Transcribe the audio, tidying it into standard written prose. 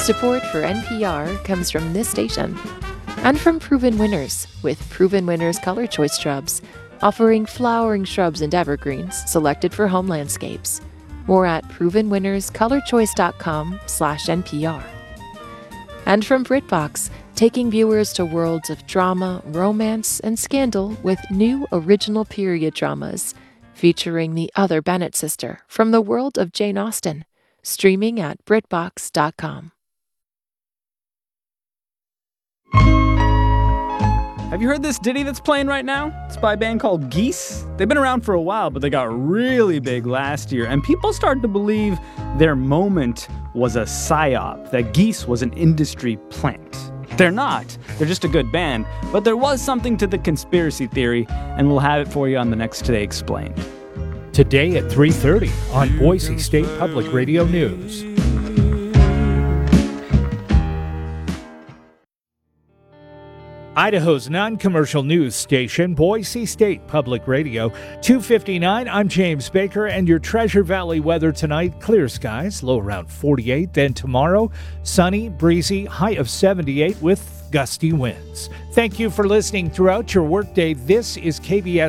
Support for NPR comes from this station and from Proven Winners with Proven Winners Color Choice Shrubs, offering flowering shrubs and evergreens selected for home landscapes. More at provenwinnerscolorchoice.com/NPR. And from BritBox, taking viewers to worlds of drama, romance, and scandal with new original period dramas, featuring the other Bennett sister from the world of Jane Austen, streaming at BritBox.com. Have you heard this ditty that's playing right now? It's by a band called Geese. They've been around for a while, but they got really big last year, and people started to believe their moment was a psyop, that Geese was an industry plant. They're not. They're just a good band, but there was something to the conspiracy theory, and we'll have it for you on the next Today Explained. Today at 3:30 on Boise State Public Radio News. Idaho's non-commercial news station, Boise State Public Radio, 259. I'm James Baker, and your Treasure Valley weather tonight, clear skies, low around 48. Then tomorrow, sunny, breezy, high of 78 with gusty winds. Thank you for listening throughout your workday. This is KBS